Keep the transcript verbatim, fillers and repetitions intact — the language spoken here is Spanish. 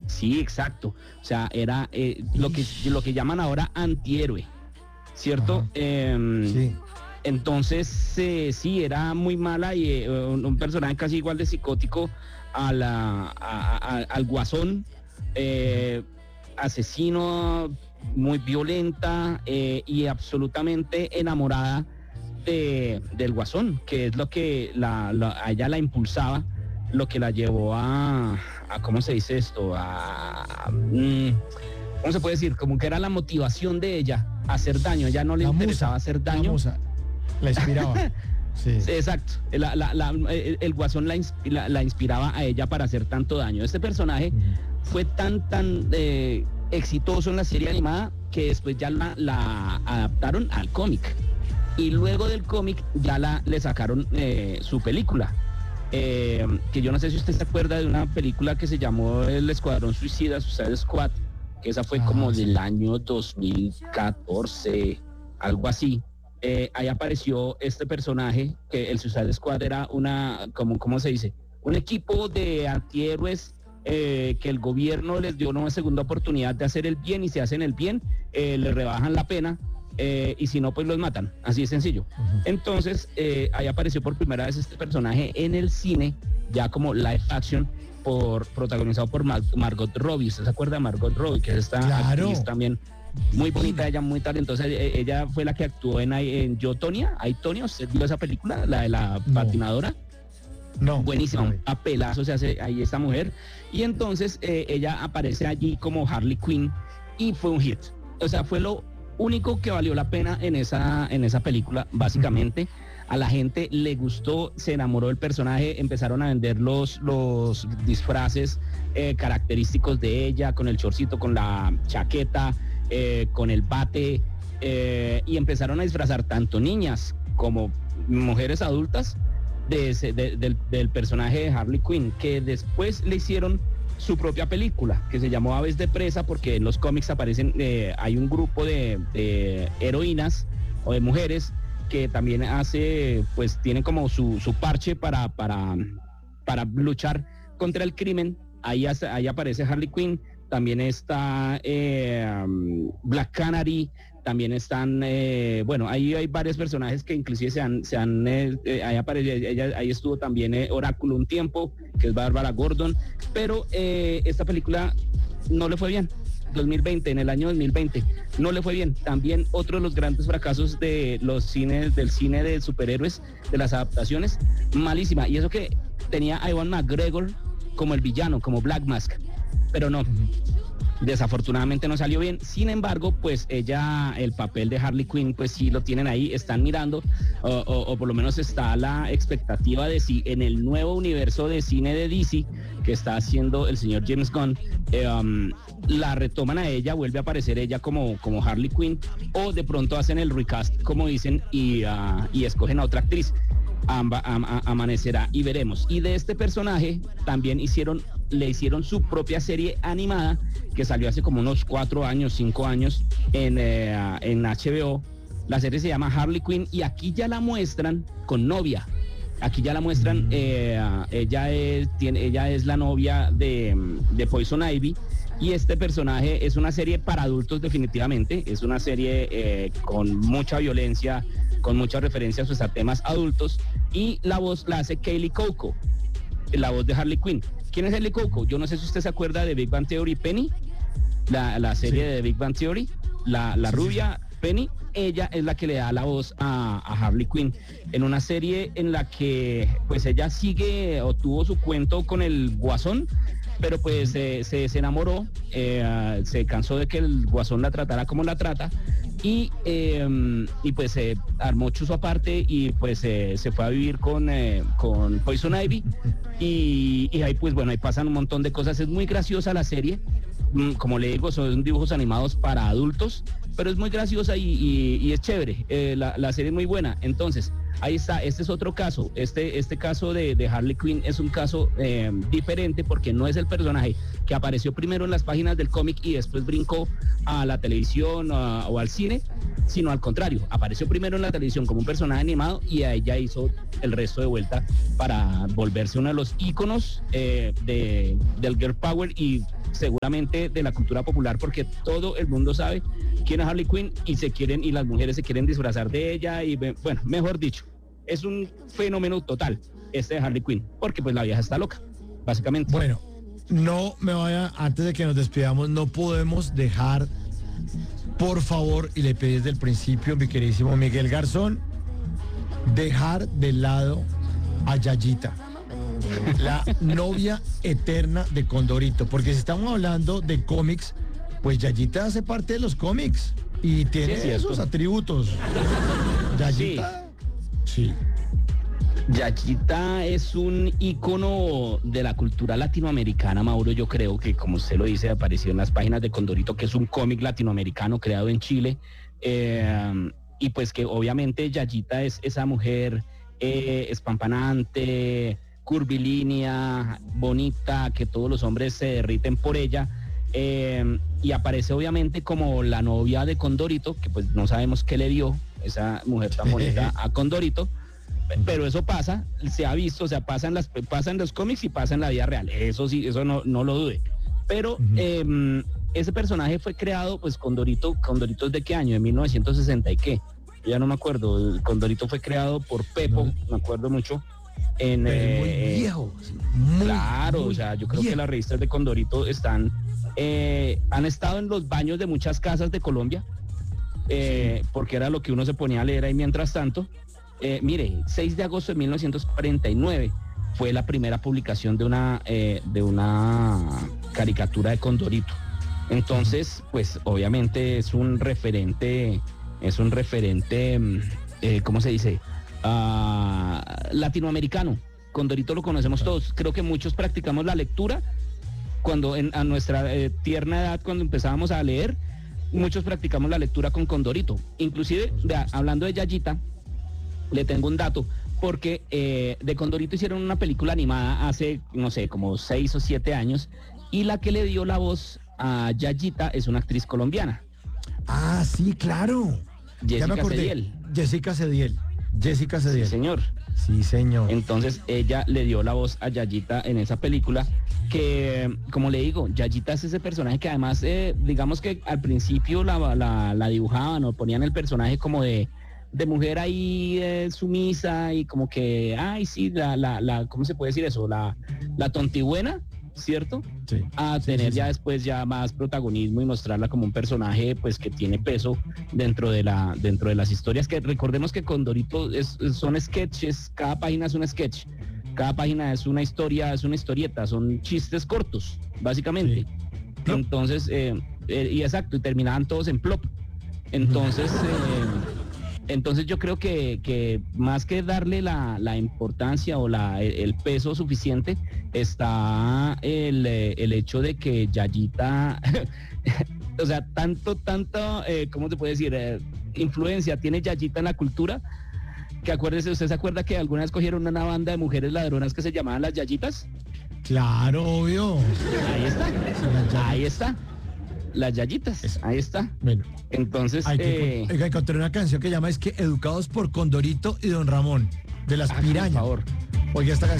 Sí, exacto. O sea, era eh, lo que lo que llaman ahora antihéroe, ¿cierto? Eh, Sí. entonces, eh, sí, era muy mala y eh, un, un personaje casi igual de psicótico a la, a- a- al Guasón, eh, asesino, muy violenta eh, y absolutamente enamorada de, del Guasón, que es lo que la, la- a ella la impulsaba, lo que la llevó a, a ¿cómo se dice esto? A, a, mm, ¿cómo se puede decir? Como que era la motivación de ella a hacer daño, a ella no le La interesaba musa, hacer la daño. musa. La inspiraba. Sí. Sí, exacto. La- la- la- el, el Guasón la, ins- la- la inspiraba a ella para hacer tanto daño. Este personaje fue tan, tan eh, exitoso en la serie animada que después ya la, la adaptaron al cómic. Y luego del cómic ya la, le sacaron eh, su película. Eh, que yo no sé si usted se acuerda de una película que se llamó El Escuadrón Suicida, Suicide Squad, que esa fue Ah, como sí. del año dos mil catorce, algo así. Eh, ahí apareció este personaje, que el Suicide Squad era una, como, ¿cómo se dice? Un equipo de antihéroes eh, que el gobierno les dio una segunda oportunidad de hacer el bien, y si hacen el bien, eh, les rebajan la pena, eh, y si no, pues los matan, así de sencillo. Ujú. Entonces, eh, ahí apareció por primera vez este personaje en el cine, ya como live action, por, protagonizado por Mar- Margot Robbie. ¿Usted se acuerda de Margot Robbie? Que es esta Claro. actriz también muy bonita, ella muy talentosa. Eh, Ella fue la que actuó en, en Yo, Tonya, Ay, Tonya, ¿usted vio esa película? La de la No. patinadora. No. Buenísimo, no, un papelazo se hace ahí esta mujer. Y entonces eh, ella aparece allí como Harley Quinn y fue un hit. O sea, fue lo único que valió la pena en esa, en esa película, básicamente. A la gente le gustó, se enamoró del personaje, empezaron a vender los, los disfraces eh, característicos de ella, con el chorcito, con la chaqueta, eh, con el bate, eh, y empezaron a disfrazar tanto niñas como mujeres adultas de ese, de, del, del personaje de Harley Quinn, que después le hicieron su propia película, que se llamó Aves de Presa, porque en los cómics aparecen, eh, hay un grupo de, de heroínas o de mujeres que también hace, pues tienen como su, su parche para, para, para luchar contra el crimen. Ahí, hace, ahí aparece Harley Quinn, también está eh, um, Black Canary, también están, eh, bueno, ahí hay varios personajes que inclusive se han, se han eh, eh, ahí apareció, ella, ahí estuvo también eh, Oráculo un tiempo, que es Bárbara Gordon, pero eh, esta película no le fue bien. dos mil veinte, en el año dos mil veinte, no le fue bien. También otro de los grandes fracasos de los cines, del cine de superhéroes, de las adaptaciones, malísima. Y eso que tenía a Ewan McGregor como el villano, como Black Mask, pero no. Desafortunadamente no salió bien. Sin embargo, pues ella, el papel de Harley Quinn, pues sí lo tienen ahí, están mirando, o, o, o por lo menos está la expectativa de si en el nuevo universo de cine de D C que está haciendo el señor James Gunn, eh, um, la retoman a ella, vuelve a aparecer ella como, como Harley Quinn, o de pronto hacen el recast, como dicen, y, uh, y escogen a otra actriz. Amba, am, am, amanecerá y veremos. Y de este personaje también hicieron, le hicieron su propia serie animada que salió hace como unos cuatro años, cinco años en, eh, en H B O. La serie se llama Harley Quinn y aquí ya la muestran con novia. Aquí ya la muestran, eh, ella, es, tiene, ella es la novia de, de Poison Ivy. Y este personaje es una serie para adultos definitivamente, es una serie eh, con mucha violencia, con muchas referencias pues, a temas adultos, y la voz la hace Kaylee Cuoco, la voz de Harley Quinn. ¿Quién es Kaylee Cuoco? Yo no sé si usted se acuerda de Big Bang Theory, Penny, la, la serie sí. de Big Bang Theory, la, la sí, rubia sí. Penny, ella es la que le da la voz a, a Harley Quinn, en una serie en la que pues ella sigue o tuvo su cuento con el Guasón, pero pues eh, se, se enamoró, eh, se cansó de que el Guasón la tratara como la trata, y, eh, y pues eh, armó chuzo aparte y pues eh, se fue a vivir con, eh, con Poison Ivy, y, y ahí pues bueno, ahí pasan un montón de cosas. Es muy graciosa la serie, como le digo, son dibujos animados para adultos, pero es muy graciosa y, y, y es chévere, eh, la, la serie es muy buena. Entonces, ahí está, este es otro caso, este, este caso de, de Harley Quinn es un caso eh, diferente, porque no es el personaje que apareció primero en las páginas del cómic y después brincó a la televisión a, o al cine, sino al contrario, apareció primero en la televisión como un personaje animado y ahí ya hizo el resto de vuelta para volverse uno de los íconos eh, de, del Girl Power y seguramente de la cultura popular, porque todo el mundo sabe quién es Harley Quinn y se quieren, y las mujeres se quieren disfrazar de ella, y bueno, mejor dicho, es un fenómeno total este de Harley Quinn, porque pues la vieja está loca, básicamente. Bueno, no me vaya, antes de que nos despidamos, no podemos dejar, por favor, y le pedí desde el principio, mi queridísimo Miguel Garzón, dejar de lado a Yayita, la novia eterna de Condorito, porque si estamos hablando de cómics, pues Yayita hace parte de los cómics y tiene Sí, esos atributos. Yayita, sí. sí. Yayita es un ícono de la cultura latinoamericana, Mauro. Yo creo que, como usted lo dice, apareció en las páginas de Condorito, que es un cómic latinoamericano creado en Chile. Eh, y pues que obviamente Yayita es esa mujer eh, espampanante, curvilínea, bonita, que todos los hombres se derriten por ella. Eh, y aparece obviamente como la novia de Condorito, que pues no sabemos qué le dio esa mujer tan bonita a Condorito. Pero eso pasa, se ha visto, o sea, pasa en, las, pasa en los cómics y pasa en la vida real. Eso sí, eso no, no lo dude. Pero uh-huh. eh, ese personaje fue creado, pues, Condorito. ¿Condorito es de qué año? ¿De mil novecientos sesenta y qué? Yo ya no me acuerdo. El Condorito fue creado por Pepo, no. me acuerdo mucho. En, Pero muy eh, viejo. Muy, claro, muy o sea, yo creo viejo. que las revistas de Condorito están, eh, han estado en los baños de muchas casas de Colombia, eh, sí. porque era lo que uno se ponía a leer ahí mientras tanto. Eh, mire, seis de agosto de mil novecientos cuarenta y nueve fue la primera publicación de una, eh, de una caricatura de Condorito. Entonces, pues obviamente es un referente, es un referente, eh, ¿cómo se dice? Uh, latinoamericano. Condorito lo conocemos todos. Creo que muchos practicamos la lectura cuando en, a nuestra eh, tierna edad, cuando empezábamos a leer, muchos practicamos la lectura con Condorito. Inclusive, vea, hablando de Yayita, le tengo un dato, porque eh, de Condorito hicieron una película animada hace, no sé, como seis o siete años, y la que le dio la voz a Yayita es una actriz colombiana. Ah, sí, claro. Jessica Cediel. Jessica Cediel. Jessica Cediel. Sí, señor. Sí, señor. Entonces ella le dio la voz a Yayita en esa película, que, como le digo, Yayita es ese personaje que además, eh, digamos que al principio la, la, la dibujaban o ponían el personaje como de de mujer ahí eh, sumisa y como que, ay, sí, la, la, la, ¿cómo se puede decir eso? La, la tontibuena, ¿cierto? Sí. A sí, tener sí, ya sí. después ya más protagonismo y mostrarla como un personaje, pues, que tiene peso dentro de la, dentro de las historias, que recordemos que Condorito es, son sketches, cada página es un sketch, cada página es una historia, es una historieta, son chistes cortos, básicamente. Sí. Entonces, eh, eh, y exacto, y terminaban todos en plop. Entonces, eh, Entonces yo creo que, que más que darle la, la importancia o la, el peso suficiente, está el, el hecho de que Yayita, o sea, tanto, tanto, eh, ¿cómo se puede decir? Eh, influencia tiene Yayita en la cultura, que acuérdese, ¿usted se acuerda que alguna vez cogieron una banda de mujeres ladronas que se llamaban las Yayitas? Claro, obvio. Ahí está, ahí está. Las Yayitas, Eso. ahí está. Bueno, entonces hay que, eh, hay que encontrar una canción que llama es que Educados por Condorito y Don Ramón, de las ah, Pirañas. Por favor. Oiga esta canción.